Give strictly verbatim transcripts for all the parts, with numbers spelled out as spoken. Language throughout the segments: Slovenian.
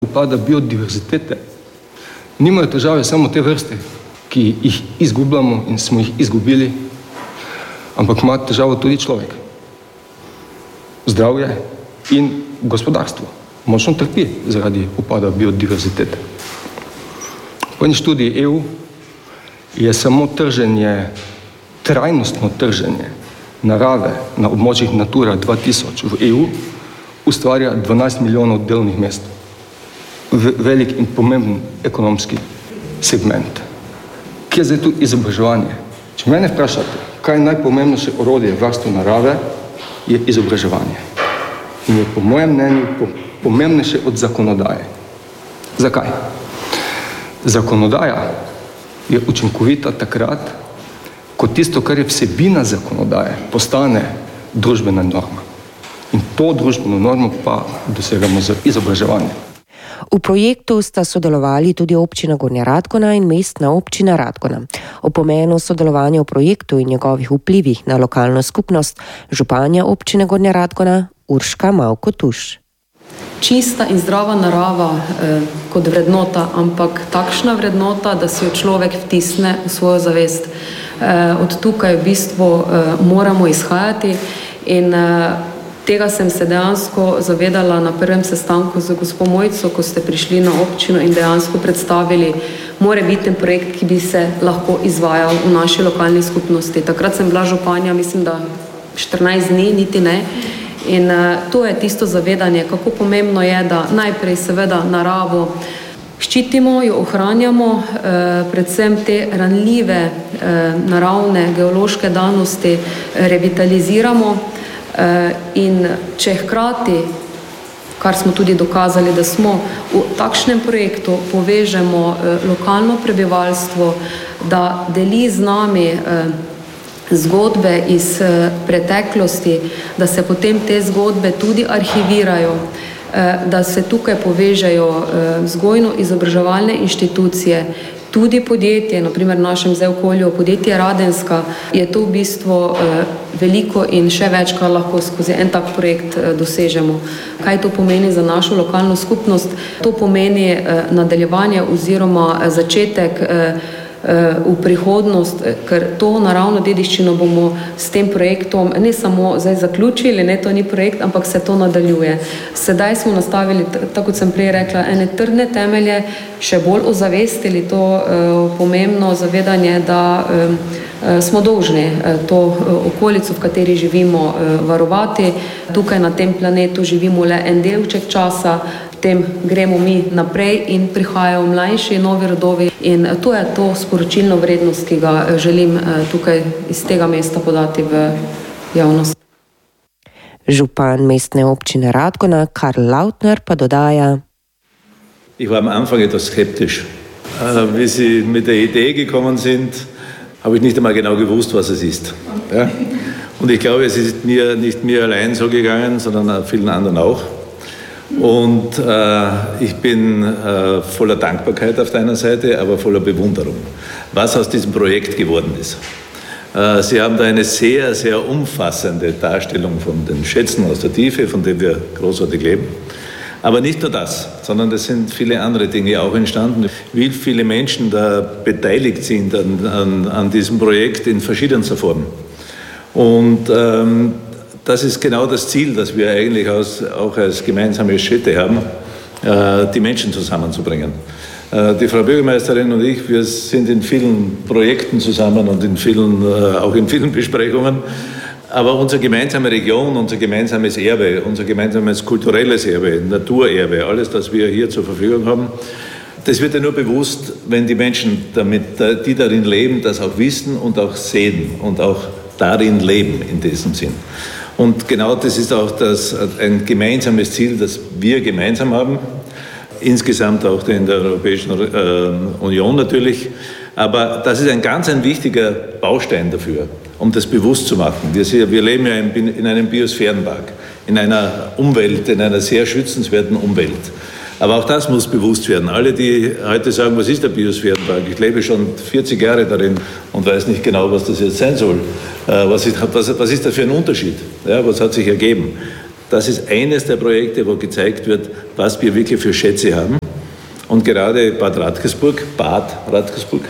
upada biodiverzitete, nimajo težave samo te vrste, ki jih izgubljamo in smo jih izgubili, ampak ima težavo tudi človek. Zdravje in gospodarstvo močno trpi zaradi upada biodiverzitete. Po eni študiji E U je samo trženje, trajnostno trženje narave na območjih Natura dva tisoč v E U ustvarja dvanajst milijonov delovnih mest. Velik in pomemben ekonomski segment. Kje je zdaj tu izobraževanje? Če mene vprašate, kaj je najpomembnejše orodje varstva narave, je izobraževanje. In je po mojem mnenju pomembnejše od zakonodaje. Zakaj? Zakonodaja je učinkovita takrat, ko tisto, kar je vsebina zakonodaje, postane družbena norma. In to družbeno normo pa dosegamo z izobraževanjem. V projektu sta sodelovali tudi občina Gornja Radgona in mestna občina Radgona. O pomenu sodelovanja v projektu in njegovih vplivih na lokalno skupnost županja občine Gornja Radgona Urška Mavko-Tuš. Čista in zdrava narava eh, kot vrednota, ampak takšna vrednota, da si jo človek vtisne v svojo zavest. Eh, od tukaj v bistvu eh, moramo izhajati in eh, tega sem se dejansko zavedala na prvem sestanku z gospo Mojco, ko ste prišli na občino in dejansko predstavili morebiten projekt, ki bi se lahko izvajal v naši lokalni skupnosti. Takrat sem bila županja, mislim, da štirinajst dni, niti ne. In uh, to je tisto zavedanje, kako pomembno je, da najprej seveda naravo ščitimo, jo ohranjamo, uh, predvsem te ranljive uh, naravne geološke danosti revitaliziramo uh, in če hkrati, kar smo tudi dokazali, da smo v takšnem projektu povežemo uh, lokalno prebivalstvo, da deli z nami uh, zgodbe iz preteklosti, da se potem te zgodbe tudi arhivirajo, da se tukaj povežejo vzgojno-izobraževalne inštitucije, tudi podjetje, na primer v našem zdaj okolju, podjetje Radenska, je to v bistvu veliko in še več, kar lahko skozi en tak projekt dosežemo. Kaj to pomeni za našo lokalno skupnost? To pomeni nadaljevanje oziroma začetek v prihodnost, ker to naravno dediščino bomo s tem projektom ne samo zdaj zaključili, ne, to ni projekt, ampak se to nadaljuje. Sedaj smo nastavili, tako kot sem prej rekla, ene trdne temelje, še bolj ozavestili to uh, pomembno zavedanje, da uh, smo dolžni uh, to uh, okolico, v kateri živimo, uh, varovati. Tukaj na tem planetu živimo le en delček časa, potem gremo mi naprej in prihajajo mlajši, novi rodovi in to je to sporočilno vrednost, ki ga želim tukaj iz tega mesta podati v javnost. Župan mestne občine Radgona Karl Lautner pa dodaja: Ich war am Anfang etwas skeptisch. Wie Sie mit der Idee gekommen sind, habe ich nicht einmal genau gewusst, was es ist. Ja? Und ich glaube, es ist mir nicht mir allein so gegangen, sondern vielen anderen auch. Und äh, ich bin äh, voller Dankbarkeit auf deiner Seite, aber voller Bewunderung, was aus diesem Projekt geworden ist. Äh, Sie haben da eine sehr, sehr umfassende Darstellung von den Schätzen aus der Tiefe, von denen wir großartig leben. Aber nicht nur das, sondern es sind viele andere Dinge auch entstanden. Wie viele Menschen da beteiligt sind an, an, an diesem Projekt in verschiedenster Form. Und ähm, das ist genau das Ziel, das wir eigentlich aus, auch als gemeinsame Städte haben, äh, die Menschen zusammenzubringen. Äh, die Frau Bürgermeisterin und ich, wir sind in vielen Projekten zusammen und in vielen, äh, auch in vielen Besprechungen. Aber unsere gemeinsame Region, unser gemeinsames Erbe, unser gemeinsames kulturelles Erbe, Naturerbe, alles, das wir hier zur Verfügung haben, das wird ja nur bewusst, wenn die Menschen, damit, die darin leben, das auch wissen und auch sehen und auch darin leben in diesem Sinn. Und genau das ist auch das, ein gemeinsames Ziel, das wir gemeinsam haben, insgesamt auch in der Europäischen äh, Union natürlich. Aber das ist ein ganz ein wichtiger Baustein dafür, um das bewusst zu machen. Wir, wir leben ja in, in einem Biosphärenpark, in einer Umwelt, in einer sehr schützenswerten Umwelt. Aber auch das muss bewusst werden. Alle, die heute sagen, was ist der Biosphärenpark? Ich lebe schon vierzig Jahre darin und weiß nicht genau, was das jetzt sein soll. Was ist, was, was ist da für ein Unterschied? Ja, was hat sich ergeben? Das ist eines der Projekte, wo gezeigt wird, was wir wirklich für Schätze haben. Und gerade Bad Radkersburg, Bad Radkersburg,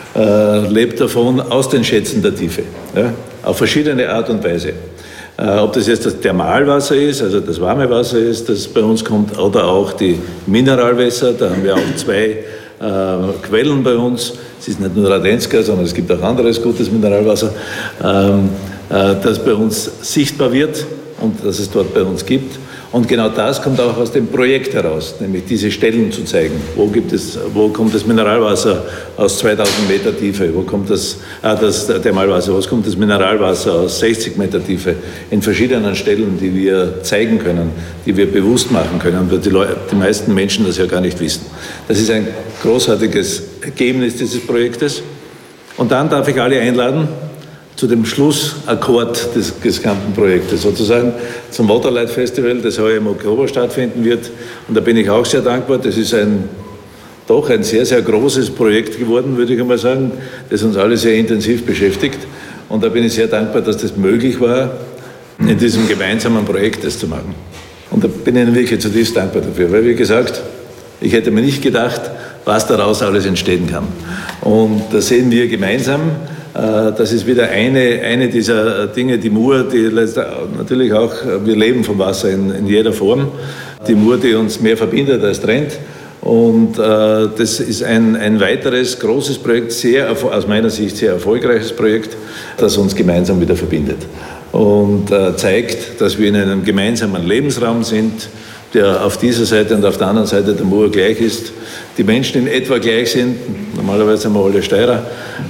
äh, lebt davon aus den Schätzen der Tiefe, ja, auf verschiedene Art und Weise. Äh, ob das jetzt das Thermalwasser ist, also das warme Wasser ist, das bei uns kommt, oder auch die Mineralwässer, da haben wir auch zwei äh, Quellen bei uns. Es ist nicht nur Radenska, sondern es gibt auch anderes gutes Mineralwasser, ähm, äh, das bei uns sichtbar wird und das es dort bei uns gibt. Und genau das kommt auch aus dem Projekt heraus, nämlich diese Stellen zu zeigen. Wo gibt es, wo kommt das Mineralwasser aus zweitausend Meter Tiefe? Wo kommt das, ah, das Thermalwasser? Was kommt das Mineralwasser aus sechzig Meter Tiefe? In verschiedenen Stellen, die wir zeigen können, die wir bewusst machen können, weil die, Leute, die meisten Menschen das ja gar nicht wissen. Das ist ein großartiges Ergebnis dieses Projektes. Und dann darf ich alle einladen zu dem Schlussakkord des gesamten Projektes, sozusagen zum Waterlight Festival, das heuer im Oktober stattfinden wird. Und da bin ich auch sehr dankbar. Das ist ein doch ein sehr, sehr großes Projekt geworden, würde ich einmal sagen, das uns alle sehr intensiv beschäftigt. Und da bin ich sehr dankbar, dass das möglich war, in diesem gemeinsamen Projekt das zu machen. Und da bin ich Ihnen wirklich zutiefst dankbar dafür, weil, wie gesagt, ich hätte mir nicht gedacht, was daraus alles entstehen kann. Und da sehen wir gemeinsam, das ist wieder eine, eine dieser Dinge, die Mur, die natürlich auch, wir leben vom Wasser in, in jeder Form, die Mur, die uns mehr verbindet als trennt. Und äh, das ist ein, ein weiteres großes Projekt, sehr, aus meiner Sicht sehr erfolgreiches Projekt, das uns gemeinsam wieder verbindet. Und äh, zeigt, dass wir in einem gemeinsamen Lebensraum sind, der auf dieser Seite und auf der anderen Seite der Mur gleich ist. Die Menschen in etwa gleich sind, normalerweise sind wir alle Steirer,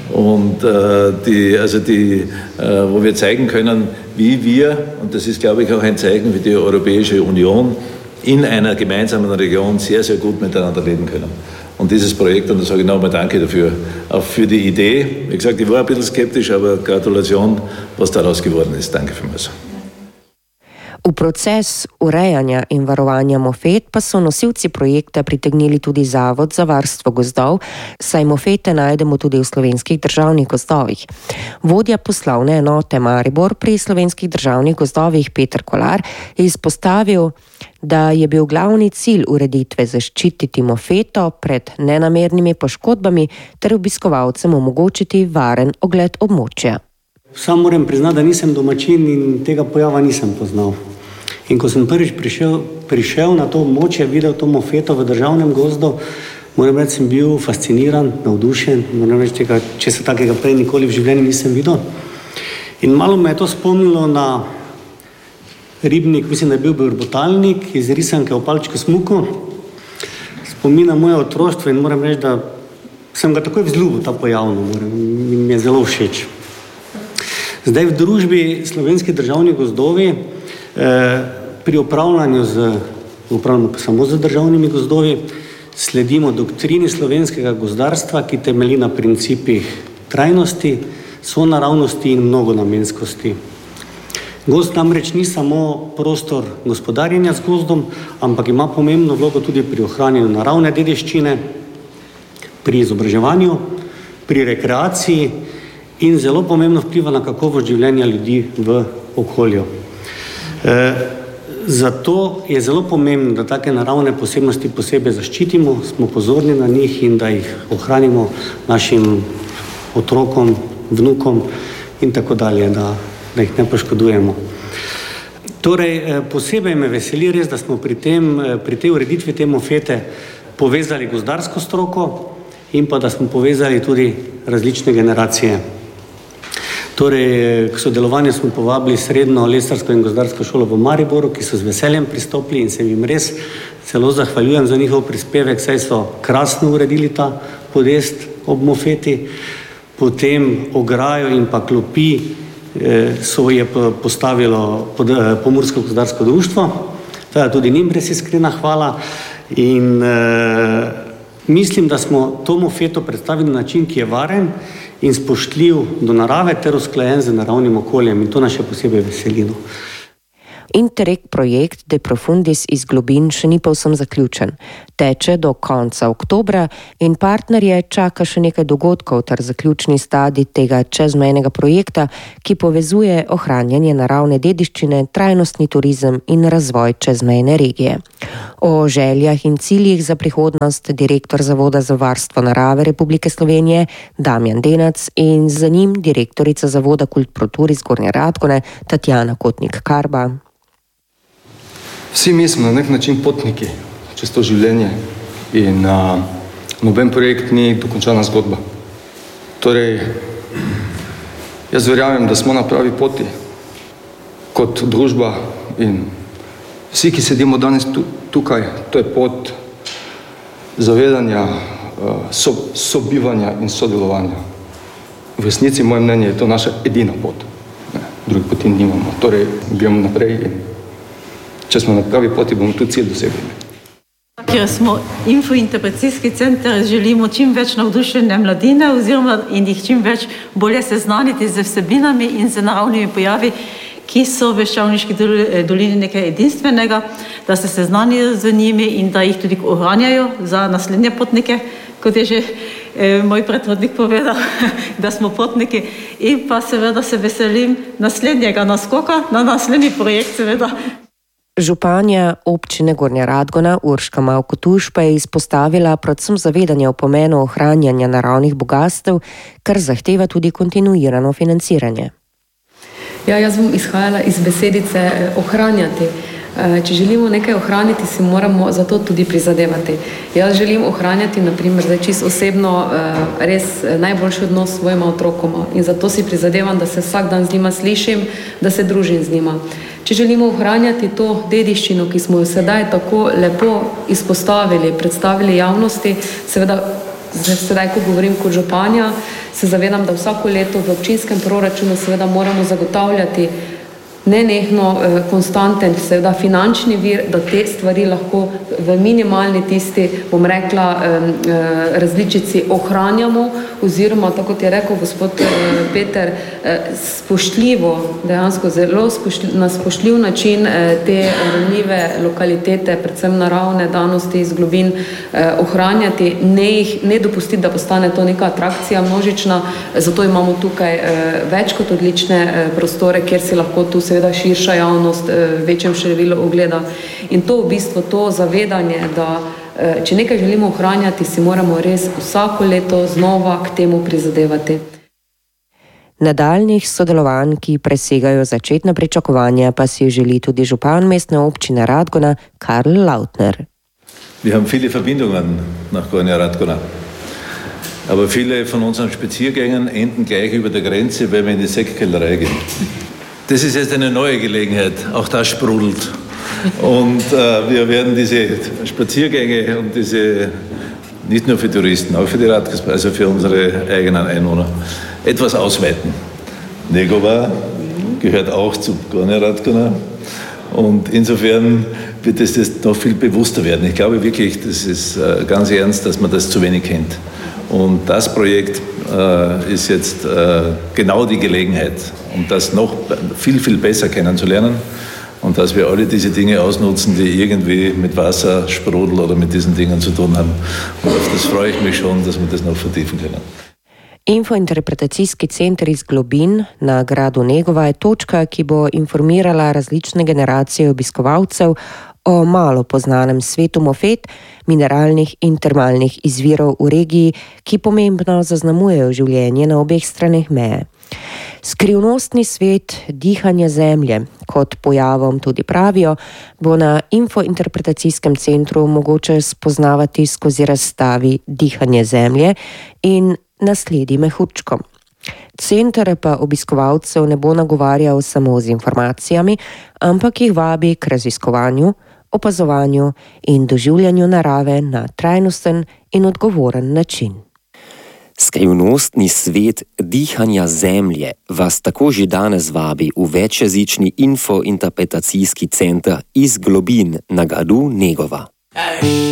und äh, die, also die, äh, wo wir zeigen können, wie wir, und das ist, glaube ich, auch ein Zeichen für die Europäische Union, in einer gemeinsamen Region sehr, sehr gut miteinander leben können. Und dieses Projekt, und da sage ich nochmal Danke dafür, auch für die Idee. Wie gesagt, ich war ein bisschen skeptisch, aber Gratulation, was daraus geworden ist. Danke vielmals. V proces urejanja in varovanja mofet pa so nosilci projekta pritegnili tudi Zavod za varstvo gozdov, saj mofete najdemo tudi v slovenskih državnih gozdovih. Vodja poslovne enote Maribor pri slovenskih državnih gozdovih Peter Kolar je izpostavil, da je bil glavni cilj ureditve zaščititi mofeto pred nenamernimi poškodbami ter obiskovalcem omogočiti varen ogled območja. Sam moram priznati, da nisem domačin in tega pojava nisem poznal. In ko sem prvič prišel, prišel na to območje, videl to mofeto v državnem gozdu, moram reči, sem bil fasciniran, navdušen, moram reči, tega, če se takega prej nikoli v življenju nisem videl. In malo me je to spomnilo na ribnik, mislim, da je bil brbotalnik iz risanke o palčku smuku. Spomina moje otroštvo in moram reči, da sem ga takoj vzljubil, ta pojavno, moram, in mi je zelo všeč. Zdaj v družbi slovenskih državnih gozdovi eh, pri upravljanju z, upravljamo samo z državnimi gozdovi, sledimo doktrini slovenskega gozdarstva, ki temelji na principih trajnosti, sonaravnosti in mnogonamenskosti. Gozd namreč ni samo prostor gospodarjenja z gozdom, ampak ima pomembno vlogo tudi pri ohranjanju naravne dediščine, pri izobraževanju, pri rekreaciji in zelo pomembno vpliva na kakovost življenja ljudi v okolju. E, zato je zelo pomembno, da take naravne posebnosti posebej zaščitimo, smo pozorni na njih in da jih ohranimo našim otrokom, vnukom in tako dalje, da, da jih ne poškodujemo. Torej, posebej me veseli res, da smo pri, tem, pri tej ureditvi te mofete povezali gozdarsko stroko in pa da smo povezali tudi različne generacije. Torej, k sodelovanju smo povabili srednjo lesarsko in gozdarsko šolo v Mariboru, ki so z veseljem pristopili in se jim res celo zahvaljujem za njihov prispevek, saj so krasno uredili ta podest ob mofeti. Potem ograjo in pa klopi eh, so je postavilo pod, eh, Pomursko gozdarsko društvo. To je tudi njim res iskrena hvala. In eh, mislim, da smo to mofeto predstavili na način, ki je varen in spoštljiv do narave ter usklajen z naravnim okoljem in to nas še posebej veselilo. Interreg projekt De Profundis iz Globin še ni povsem zaključen. Teče do konca oktobra in partnerje čaka še nekaj dogodkov ter zaključni stadij tega čezmejnega projekta, ki povezuje ohranjanje naravne dediščine, trajnostni turizem in razvoj čezmejne regije. O željah in ciljih za prihodnost direktor Zavoda za varstvo narave Republike Slovenije Damjan Denac in za njim direktorica Zavoda Kult Pro Tour iz Gornje Radgone Tatjana Kotnik-Karba. Vsi mi smo na nek način potniki čez to življenje in a, noben projekt ni dokončana zgodba. Torej, jaz verjamem, da smo na pravi poti kot družba in vsi, ki sedimo danes tu, tukaj, to je pot zavedanja, so, sobivanja in sodelovanja. V resnici, moje mnenje, je to naša edina pot. Ne, drugi poti nimamo. Torej, gremo naprej in če smo na pravi poti, bomo tudi cilj dosegli. Ker smo infointerpretacijski center, želimo čim več navdušene mladine oziroma in jih čim več bolje seznaniti z vsebinami in z naravnimi pojavi, ki so v Ščavniški dolini nekaj edinstvenega, da se seznanijo z njimi in da jih tudi ohranjajo za naslednje potnike, kot je že eh, moj predhodnik povedal, da smo potniki, in pa seveda se veselim naslednjega naskoka na naslednji projekt seveda. Županja občine Gornja Radgona Urška Mavko-Tuš pa je izpostavila predvsem zavedanje o pomenu ohranjanja naravnih bogastev, kar zahteva tudi kontinuirano financiranje. Ja, jaz bom izhajala iz besedice ohranjati. Če želimo nekaj ohraniti, si moramo za to tudi prizadevati. Jaz želim ohranjati, na primer, zdaj čisto osebno, res najboljši odnos s svojima otrokoma in zato si prizadevam, da se vsak dan z njima slišim, da se družim z njima. Če želimo ohranjati to dediščino, ki smo jo sedaj tako lepo izpostavili, predstavili javnosti, seveda, sedaj, ko govorim kot županja, se zavedam, da vsako leto v občinskem proračunu seveda moramo zagotavljati nenehno, konstanten, seveda finančni vir, da te stvari lahko v minimalni tisti, bom rekla, različici ohranjamo oziroma, tako kot je rekel gospod Peter, spoštljivo, dejansko zelo spoštljiv, na spoštljiv način te ranljive lokalitete, predvsem naravne danosti iz globin ohranjati, ne jih, ne dopustiti, da postane to neka atrakcija množična, zato imamo tukaj več kot odlične prostore, kjer si lahko tu seveda širša javnost, večjem številu ogleda. In to v bistvu, to zavedanje, da če nekaj želimo ohranjati, si moramo res vsako leto znova k temu prizadevati. Nadaljnih sodelovanj, ki presegajo začetna pričakovanja, pa si želi tudi župan mestne občine Radgona Karl Lautner. Wir haben viele Verbindungen nach Gornja Radgona. Aber viele von unseren Spaziergängen enden gleich über der Grenze, wenn wir in die Sektkellerei gehen. Das ist jetzt eine neue Gelegenheit, auch das sprudelt. Und äh, wir werden diese Spaziergänge und diese, nicht nur für Touristen, auch für die Radgona, also für unsere eigenen Einwohner, etwas ausweiten. Negova gehört auch zu Gornja Radgona und insofern wird es das noch viel bewusster werden. Ich glaube wirklich, das ist äh, ganz ernst, dass man das zu wenig kennt. Und das Projekt äh, ist jetzt äh, genau die Gelegenheit, um das noch viel, viel besser kennenzulernen und dass wir alle diese Dinge ausnutzen, die irgendwie mit Wasser, Sprudel oder mit diesen Dingen zu tun haben. Und auf das freue ich mich schon, dass wir das noch vertiefen können. Infointerpretacijski center iz Globin na gradu Negova je točka, ki bo informirala različne generacije obiskovalcev o malo poznanem svetu Mofet, mineralnih in termalnih izvirov v regiji, ki pomembno zaznamujejo življenje na obeh straneh meje. Skrivnostni svet dihanja zemlje, kot pojavom tudi pravijo, bo na infointerpretacijskem centru mogoče spoznavati skozi razstavi Dihanje zemlje in Nasledi mehurčkom. Center pa obiskovalcev ne bo nagovarjal samo z informacijami, ampak jih vabi k raziskovanju, opazovanju in doživljanju narave na trajnosten in odgovoren način. Skrivnostni svet dihanja zemlje vas tako že danes vabi v večjezični infointerpretacijski center iz Globin na gradu Negova.